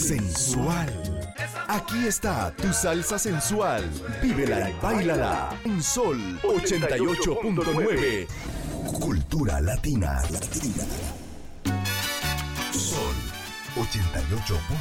sensual. Aquí está tu salsa sensual. Vívela y báilala en Sol 88.9. Cultura latina. Sol 88.9.